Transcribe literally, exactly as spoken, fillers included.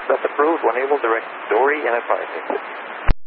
That's approved. One able direct Dory N F I.